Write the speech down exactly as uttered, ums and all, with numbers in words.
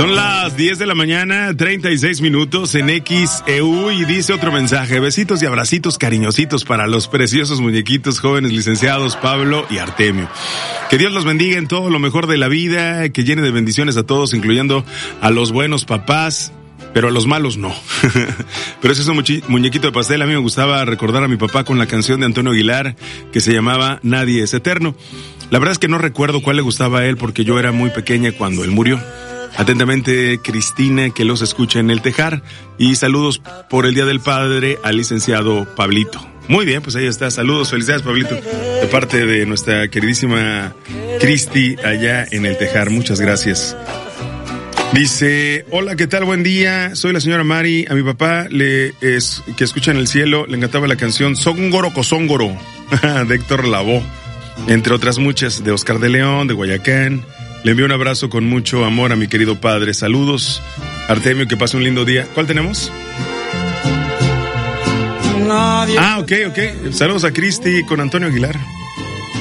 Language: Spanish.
Son las diez de la mañana, treinta y seis minutos en X E U y dice otro mensaje. Besitos y abracitos cariñositos para los preciosos muñequitos jóvenes licenciados Pablo y Artemio. Que Dios los bendiga en todo lo mejor de la vida, que llene de bendiciones a todos, incluyendo a los buenos papás, pero a los malos no. Pero ese es un muñequito de pastel. A mí me gustaba recordar a mi papá con la canción de Antonio Aguilar que se llamaba Nadie es Eterno. La verdad es que no recuerdo cuál le gustaba a él porque yo era muy pequeña cuando él murió. Atentamente, Cristina, que los escucha en el Tejar. Y saludos por el Día del Padre al licenciado Pablito. Muy bien, pues ahí está. Saludos, felicidades, Pablito, de parte de nuestra queridísima Cristi allá en el Tejar. Muchas gracias. Dice, hola, ¿qué tal? Buen día. Soy la señora Mari. A mi papá, le es, que escucha en el cielo, le encantaba la canción Sóngoro Cosóngoro de Héctor Lavoe, entre otras muchas, de Oscar de León, de Guayacán. Le envío un abrazo con mucho amor a mi querido padre. Saludos, Artemio, que pase un lindo día. ¿Cuál tenemos? Nadie. Ah, ok, ok. Saludos a Cristi con Antonio Aguilar.